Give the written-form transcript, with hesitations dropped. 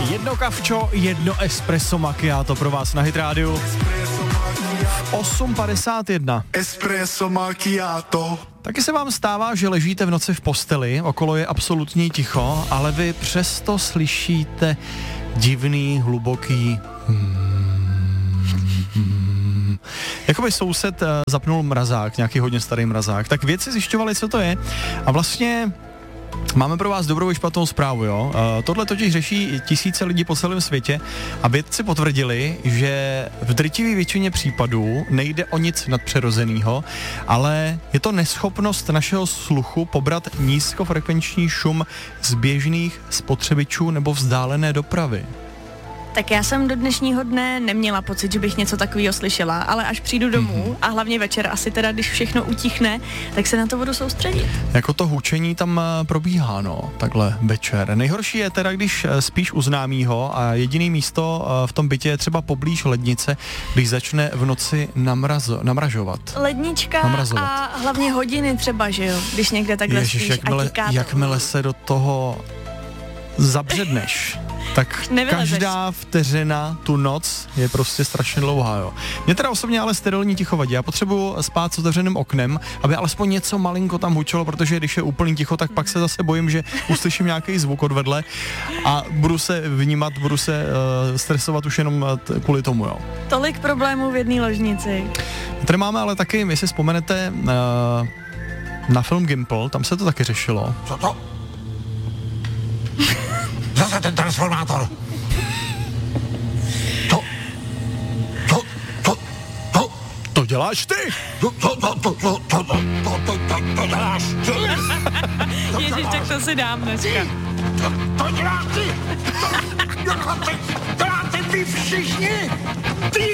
Jedno kavčo, jedno espresso macchiato pro vás na Hit Radio. 8:51. Espresso macchiato. Taky se vám stává, že ležíte v noci v posteli, okolo je absolutně ticho, ale vy přesto slyšíte divný, hluboký jakoby soused zapnul mrazák, nějaký hodně starý mrazák. Tak vědci zjišťovali, co to je, a vlastně máme pro vás dobrou i špatnou zprávu, jo. Tohle totiž řeší tisíce lidí po celém světě a vědci potvrdili, že v drtivé většině případů nejde o nic nadpřirozeného, ale je to neschopnost našeho sluchu pobrat nízkofrekvenční šum z běžných spotřebičů nebo vzdálené dopravy. Tak já jsem do dnešního dne neměla pocit, že bych něco takového slyšela, ale až přijdu domů a hlavně večer, asi teda, když všechno utichne, tak se na to budu soustředit. Jako to hučení tam probíhá, no, takhle večer. Nejhorší je teda, když spíš u známýho a jediný místo v tom bytě je třeba poblíž lednice, když začne v noci namražovat. Lednička Namrazovat. A hlavně hodiny třeba, že jo, když někde takhle Ježiš, spíš a tiká to. jakmile se do toho zabředneš, tak Nevylezeš. každá vteřina tu noc je prostě strašně dlouhá, jo. Mě teda osobně ale sterilní ticho vadí. Já potřebuji spát s otevřeným oknem, aby alespoň něco malinko tam hučelo, protože když je úplný ticho, tak pak se zase bojím, že uslyším nějaký zvuk odvedle a budu se stresovat už jenom kvůli tomu, jo. Tolik problémů v jedné ložnici. Tady máme ale taky, jestli vzpomenete na film Gimple, tam se to taky řešilo. Co to? Zase ten transformátor. To děláš ty! To děláš ty. Ježiš, tak to si dám dneska. To děláš ty. To děláte vy všichni. Ty